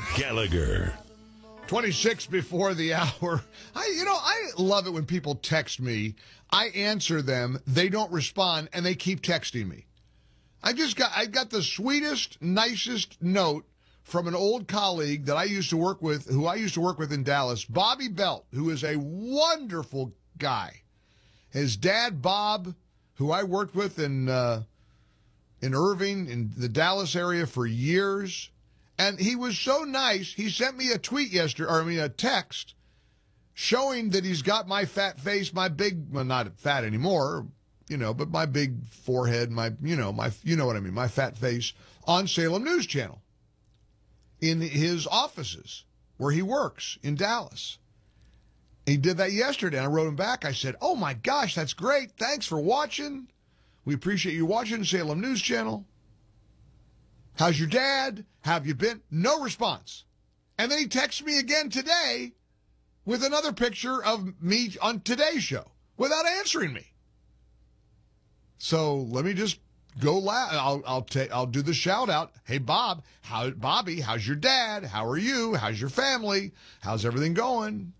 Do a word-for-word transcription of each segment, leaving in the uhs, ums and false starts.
Gallagher. twenty-six before the hour. I, you know, I love it when people text me. I answer them, they don't respond, and they keep texting me. I just got, I got the sweetest, nicest note from an old colleague that I used to work with, who I used to work with in Dallas, Bobby Belt, who is a wonderful guy. His dad, Bob, who I worked with in uh, in Irving, in the Dallas area for years. And he was so nice, he sent me a tweet yesterday, or I mean a text, showing that he's got my fat face, my big, well, not fat anymore, you know, but my big forehead, my, you know, my, you know what I mean, my fat face on Salem News Channel in his offices where he works in Dallas. He did that yesterday, and I wrote him back. I said, oh my gosh, that's great. Thanks for watching. We appreciate you watching Salem News Channel. How's your dad? How have you been? No response. And then he texts me again today with another picture of me on Today's Show without answering me. So let me just go loud. I'll I'll take I'll do the shout out. Hey Bob, how Bobby, how's your dad? How are you? How's your family? How's everything going?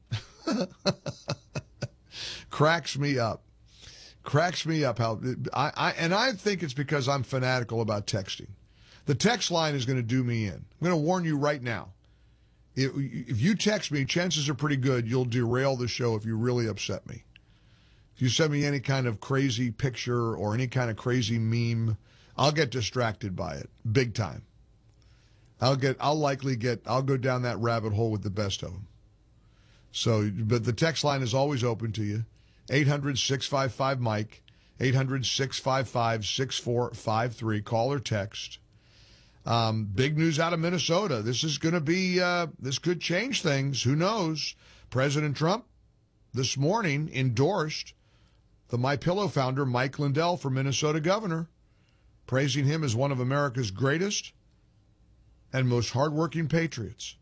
Cracks me up. Cracks me up how I, I and I think it's because I'm fanatical about texting. The text line is going to do me in. I'm going to warn you right now. If, if you text me, chances are pretty good you'll derail the show if you really upset me. If you send me any kind of crazy picture or any kind of crazy meme, I'll get distracted by it, big time. I'll get, I'll likely get, I'll go down that rabbit hole with the best of them. So, but the text line is always open to you. eight hundred, six five five, Mike, eight hundred, six five five, six four five three. Call or text. Um, big news out of Minnesota. This is going to be, uh, this could change things. Who knows? President Trump this morning endorsed the MyPillow founder, Mike Lindell, for Minnesota governor, praising him as one of America's greatest and most hardworking patriots.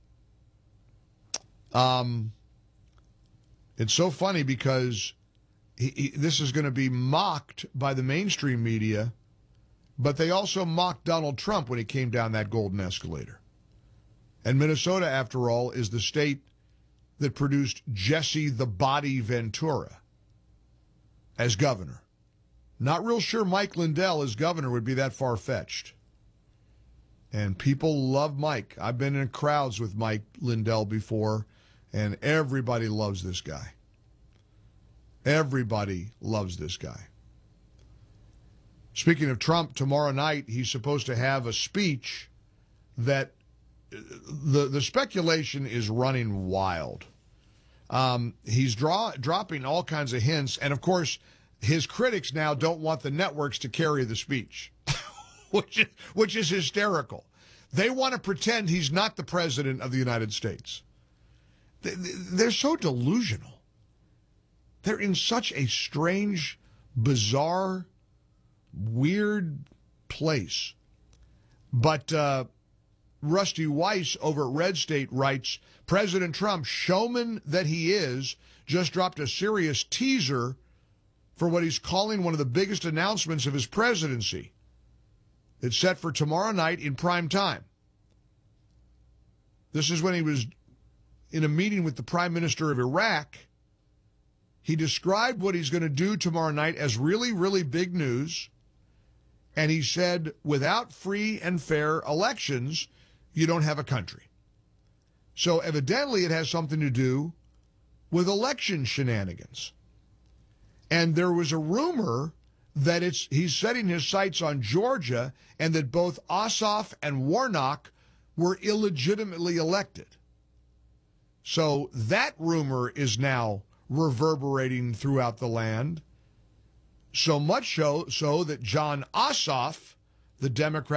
Um, it's so funny because he, he, this is going to be mocked by the mainstream media, but they also mocked Donald Trump when he came down that golden escalator. And Minnesota, after all, is the state that produced Jesse the Body Ventura as governor. Not real sure Mike Lindell as governor would be that far-fetched. And people love Mike. I've been in crowds with Mike Lindell before, and everybody loves this guy. Everybody loves this guy. Speaking of Trump, tomorrow night he's supposed to have a speech that the the speculation is running wild. Um, he's draw, dropping all kinds of hints, and of course, his critics now don't want the networks to carry the speech, which is, which is hysterical. They want to pretend he's not the president of the United States. They're so delusional. They're in such a strange, bizarre, weird place. But uh, Rusty Weiss over at Red State writes, President Trump, showman that he is, just dropped a serious teaser for what he's calling one of the biggest announcements of his presidency. It's set for tomorrow night in prime time. This is when he was in a meeting with the Prime Minister of Iraq. He described what he's going to do tomorrow night as really, really big news. And he said, without free and fair elections, you don't have a country. So evidently it has something to do with election shenanigans. And there was a rumor that it's he's setting his sights on Georgia and that both Ossoff and Warnock were illegitimately elected. So that rumor is now reverberating throughout the land. So much so, so that John Ossoff, the Democrat